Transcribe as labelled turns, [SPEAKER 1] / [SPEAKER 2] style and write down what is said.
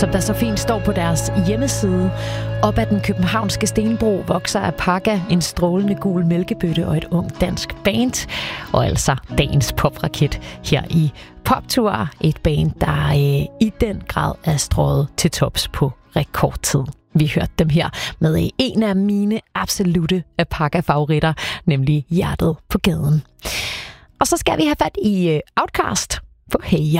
[SPEAKER 1] som der så fint står på deres hjemmeside. Op ad den københavnske stenbro vokser Apaka, en strålende gul mælkebøtte og et ung dansk band. Og altså dagens popraket her i Poptour, et band, der i den grad er strøget til tops på rekordtid. Vi hørte dem her med en af mine absolute Apaka-favoritter, nemlig Hjertet på gaden. Og så skal vi have fat i Outkast på Hey Ya.